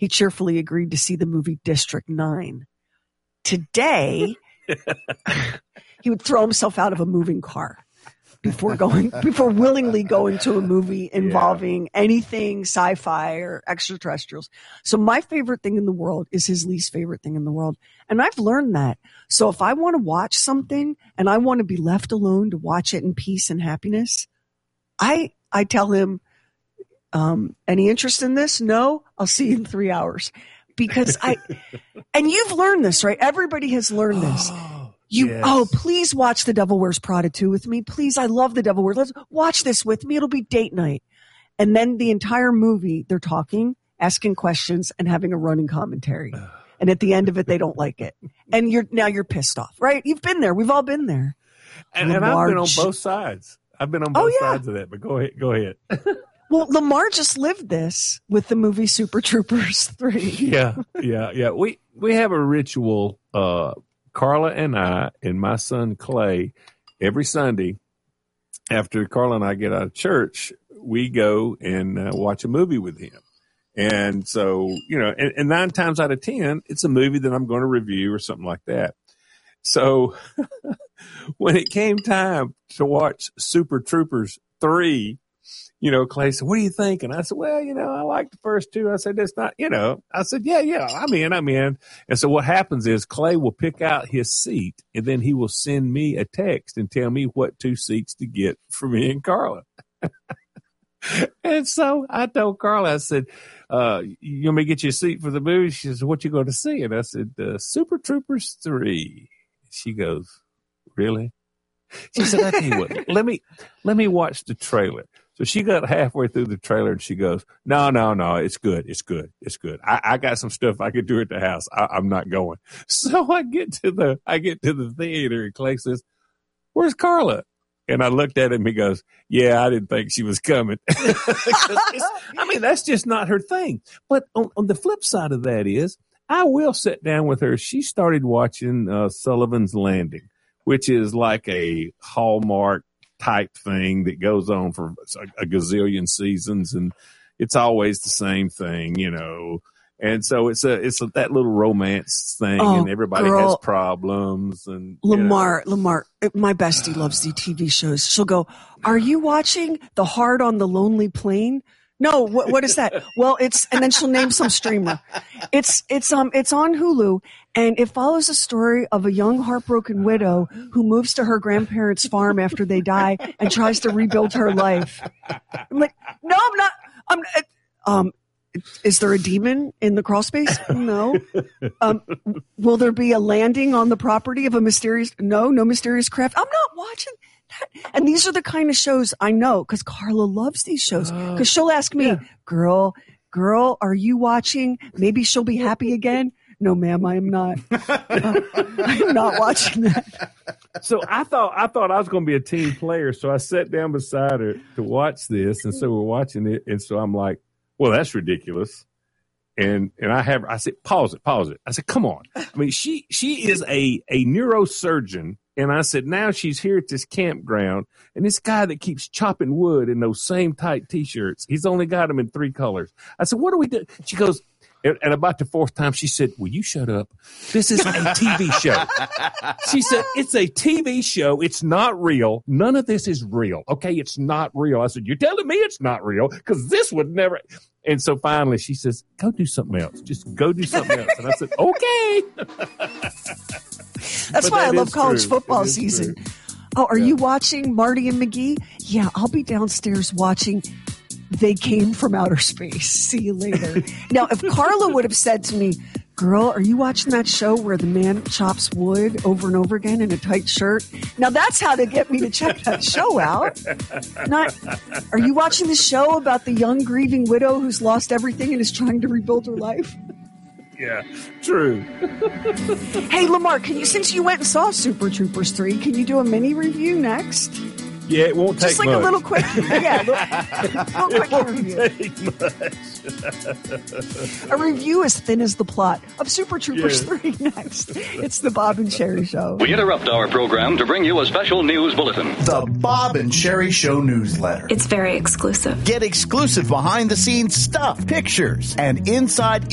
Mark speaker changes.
Speaker 1: he cheerfully agreed to see the movie District 9. Today, he would throw himself out of a moving car before willingly going to a movie involving anything sci-fi or extraterrestrials. So my favorite thing in the world is his least favorite thing in the world. And I've learned that. So if I want to watch something and I want to be left alone to watch it in peace and happiness, I tell him, any interest in this? No, I'll see you in 3 hours. Because and you've learned this, right? Everybody has learned this. Please watch The Devil Wears Prada 2 with me. Please, I love The Devil Wears. Let's watch this with me. It'll be date night. And then the entire movie, they're talking, asking questions, and having a running commentary. And at the end of it, they don't like it. And you're pissed off, right? You've been there. We've all been there.
Speaker 2: And I've been on both sides. I've been on both sides of that, but go ahead.
Speaker 1: Well, Lamar just lived this with the movie Super Troopers 3.
Speaker 2: Yeah. We have a ritual, Carla and I and my son Clay, every Sunday after Carla and I get out of church, we go and watch a movie with him. And so, and 9 times out of 10, it's a movie that I'm going to review or something like that. So when it came time to watch Super Troopers 3, Clay said, what do you think? And I said, well, I like the first 2. I said, that's not, I said, yeah, I'm in. And so what happens is Clay will pick out his seat and then he will send me a text and tell me what 2 seats to get for me and Carla. And so I told Carla, I said, you want me to get you a seat for the movie? She said, what you going to see? And I said, Super Troopers 3. She goes, really? She said, I tell you what, let me watch the trailer. So she got halfway through the trailer and she goes, no, it's good. I got some stuff I could do at the house. I'm not going. So I get to the theater and Clay says, where's Carla? And I looked at him. He goes, yeah, I didn't think she was coming. That's just not her thing. But on the flip side of that is I will sit down with her. She started watching Sullivan's Landing, which is like a Hallmark type thing that goes on for a gazillion seasons, and it's always the same thing, And so it's that little romance thing, and everybody has problems. And
Speaker 1: Lamar, my bestie loves the TV shows. She'll go, "Are you watching The Heart on the Lonely Plain?" No, what is that? Well, and then she'll name some streamer. It's on Hulu, and it follows a story of a young heartbroken widow who moves to her grandparents' farm after they die and tries to rebuild her life. I'm like, no, I'm not. Is there a demon in the crawl space? No. Will there be a landing on the property of a no mysterious craft? I'm not watching that. And these are the kind of shows I know because Carla loves these shows because she'll ask me, girl, are you watching? Maybe she'll be happy again. No, ma'am, I am not. I am not watching that.
Speaker 2: So I thought I was going to be a team player. So I sat down beside her to watch this. And so we're watching it. And so I'm like, well, that's ridiculous. And I said, pause it. I said, come on. She is a neurosurgeon. And I said, now she's here at this campground. And this guy that keeps chopping wood in those same tight T-shirts, he's only got them in 3 colors. I said, what do we do? She goes, and about the 4th time, she said, will you shut up? This is a TV show. She said, it's a TV show. It's not real. None of this is real. Okay, it's not real. I said, you're telling me it's not real? Because this would never. And so finally she says, go do something else. Just go do something else. And I said, okay.
Speaker 1: That's why I love college football season. True. Oh, are you watching Marty and McGee? Yeah, I'll be downstairs watching They Came from Outer Space. See you later. Now, if Carla would have said to me, girl, are you watching that show where the man chops wood over and over again in a tight shirt? Now, that's how to get me to check that show out. Not, are you watching the show about the young grieving widow who's lost everything and is trying to rebuild her life?
Speaker 2: Yeah, true.
Speaker 1: Hey, Lamar, since you went and saw Super Troopers 3, can you do a mini review next?
Speaker 2: Yeah, it won't take much.
Speaker 1: Just like a little quick, review.
Speaker 2: Take much.
Speaker 1: A review as thin as the plot of Super Troopers 3 next. It's the Bob and Sherry Show.
Speaker 3: We interrupt our program to bring you a special news bulletin.
Speaker 4: The Bob and Sherry Show newsletter.
Speaker 5: It's very exclusive.
Speaker 4: Get exclusive behind-the-scenes stuff, pictures, and inside